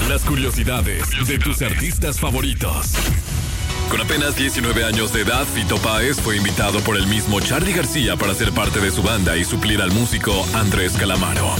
Las curiosidades de tus artistas favoritos. Con apenas 19 años de edad, Fito Páez fue invitado por el mismo Charly García para ser parte de su banda y suplir al músico Andrés Calamaro.